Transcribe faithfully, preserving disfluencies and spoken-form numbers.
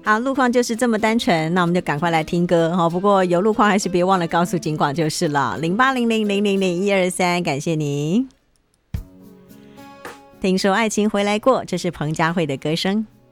好，路况就是这么单纯，那我们就赶快来听歌哈。不过有路况还是别忘了告诉警广就是了，零八零零零零零一二三，感谢您。听说爱情回来过，这是彭佳慧的歌声。